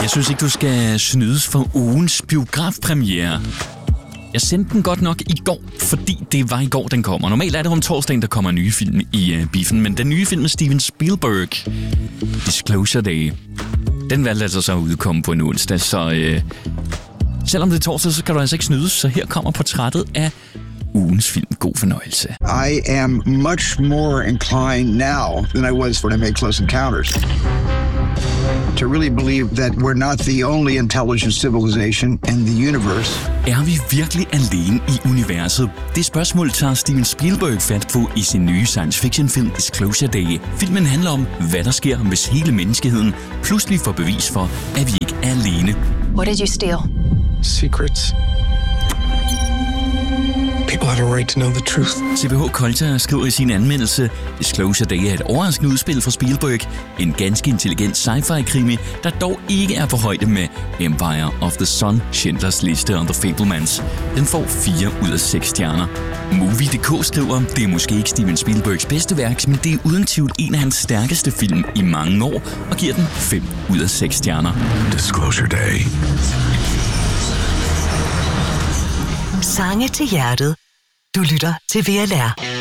Jeg synes ikke, du skal snydes for ugens biografpremiere. Jeg sendte den godt nok i går, fordi det var i går, den kommer. Normalt er det om torsdagen, der kommer nye film i biffen, men den nye film med Steven Spielberg, Disclosure Day, den valgte altså så at udkomme på en onsdag, så selvom det er torsdag, så kan du altså ikke snydes, så her kommer portrættet af ugens film. God fornøjelse. I am much more inclined now than I was when I made Close Encounters to really believe that we're not the only intelligent civilization in the universe. Er vi virkelig alene i universet? Det spørgsmål tager Steven Spielberg fat på i sin nye science fiction film Disclosure Day. Filmen handler om, hvad der sker, hvis hele menneskeheden pludselig får bevis for, at vi ikke er alene. What did you steal? Secrets. People have a right to know the truth. CBH Culture skriver i sin anmeldelse, Disclosure Day er et overraskende udspil fra Spielberg. En ganske intelligent sci-fi-krimi, der dog ikke er på højde med Empire of the Sun, Schindlers Liste og The Fabelmans. Den får 4 ud af 6 stjerner. Movie.dk skriver, det er måske ikke Steven Spielbergs bedste værk, men det er uden tvivl en af hans stærkeste film i mange år, og giver den 5 ud af 6 stjerner. Disclosure Day. Sange til hjertet. Du lytter til VLR.